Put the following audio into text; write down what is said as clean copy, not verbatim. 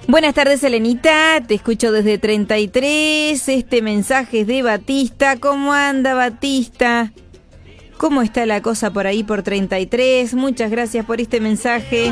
Buenas tardes, Elenita, te escucho desde 33, este mensaje es de Batista. ¿Cómo anda, Batista? ¿Cómo está la cosa por ahí por 33? Muchas gracias por este mensaje.